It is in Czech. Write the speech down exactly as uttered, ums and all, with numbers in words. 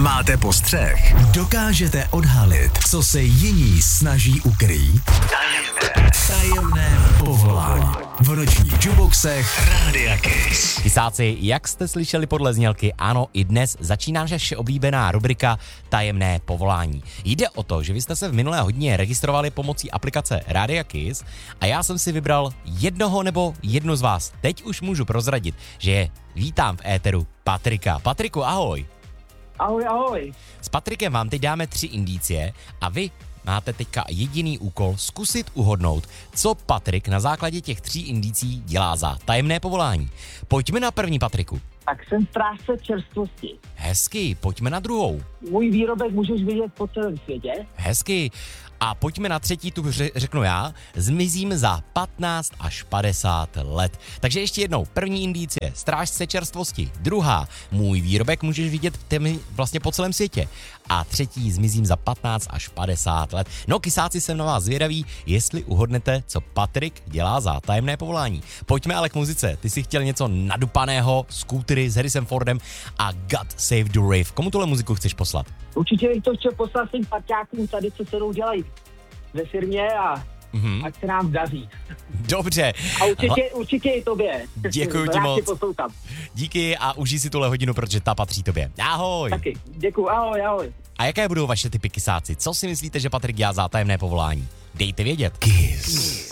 Máte postřeh? Dokážete odhalit, co se jiní snaží ukrýt? Tajemné, tajemné povolání. V nočních juboxech Rádia Kiss. Kisáci, jak jste slyšeli podle znělky, ano, i dnes začíná naše oblíbená rubrika Tajemné povolání. Jde o to, že vy jste se v minulé hodině registrovali pomocí aplikace Rádia Kiss a já jsem si vybral jednoho nebo jednu z vás. Teď už můžu prozradit, že je vítám v éteru Patrika. Patriku, ahoj. Ahoj, ahoj. S Patrikem vám teď dáme tři indicie a vy máte teďka jediný úkol zkusit uhodnout, co Patrik na základě těch tří indicí dělá za tajemné povolání. Pojďme na první, Patriku. Tak jsem strážce čerstvosti. Hezky, pojďme na druhou. Můj výrobek můžeš vidět po celém světě. Hezky. A pojďme na třetí, tu ře- řeknu já. Zmizím za patnáct až padesát let. Takže ještě jednou. První indicie, strážce čerstvosti. Druhá, můj výrobek můžeš vidět těmi vlastně po celém světě. A třetí, zmizím za patnáct až padesát let. No, kysáci, jsem na vás zvědaví, jestli uhodnete, co Patrik dělá za tajemné povolání. Pojďme ale k muzice. Ty jsi chtěl něco nadupaného, skútry s Harrisem Fordem a God Save the Rave. Komu tuhle muziku chceš poslat? Určitě bych to chtěl poslat svým parťákům tady, co se mnou dělají ve firmě a mm-hmm. ať se nám daří. Dobře. A určitě, určitě i tobě. Děkuji ti moc. Díky a užij si tuhle hodinu, protože ta patří tobě. Ahoj. Taky. Děkuji, ahoj, ahoj. A jaké budou vaše typy, kysáci? Co si myslíte, že Patrik dělá za tajemné povolání? Dejte vědět. Kiss.